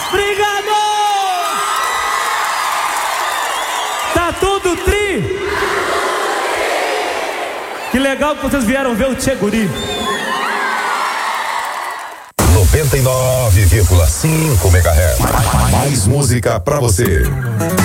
Obrigado! Tá tudo tri? Que legal que vocês vieram ver o Tchê Guri. 99,5 MHz. Mais música pra você.